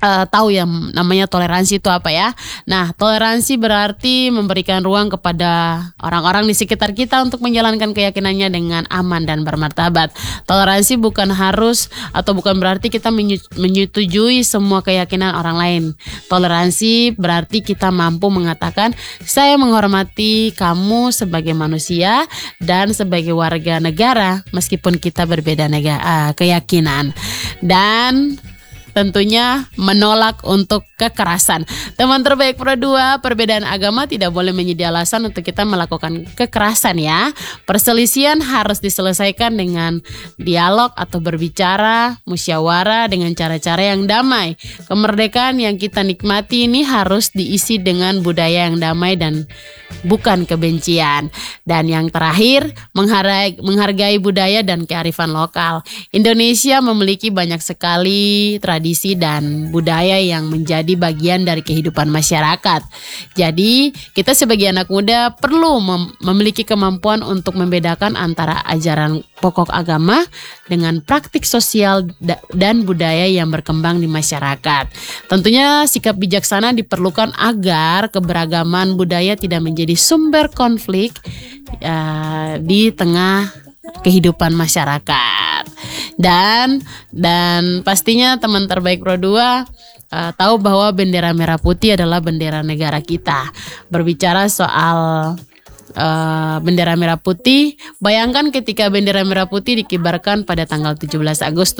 tahu yang namanya toleransi itu apa ya. Nah, toleransi berarti memberikan ruang kepada orang-orang di sekitar kita untuk menjalankan keyakinannya dengan aman dan bermartabat. Toleransi bukan harus atau bukan berarti kita menyetujui semua keyakinan orang lain. Toleransi berarti kita mampu mengatakan, saya menghormati kamu sebagai manusia dan sebagai warga negara meskipun kita berbeda keyakinan. Dan tentunya menolak untuk kekerasan. Teman terbaik Pro 2, perbedaan agama tidak boleh menjadi alasan untuk kita melakukan kekerasan ya. Perselisihan harus diselesaikan dengan dialog atau berbicara, musyawarah dengan cara-cara yang damai. Kemerdekaan yang kita nikmati ini harus diisi dengan budaya yang damai dan bukan kebencian. Dan yang terakhir, menghargai budaya dan kearifan lokal. Indonesia memiliki banyak sekali tradisi dan budaya yang menjadi bagian dari kehidupan masyarakat. Jadi, kita sebagai anak muda perlu memiliki kemampuan untuk membedakan antara ajaran pokok agama dengan praktik sosial dan budaya yang berkembang di masyarakat. Tentunya sikap bijaksana diperlukan agar keberagaman budaya tidak menjadi sumber konflik di tengah kehidupan masyarakat. Dan pastinya teman terbaik Pro 2 tahu bahwa bendera merah putih adalah bendera negara kita. Berbicara soal bendera merah putih, bayangkan ketika bendera merah putih dikibarkan pada tanggal 17 Agustus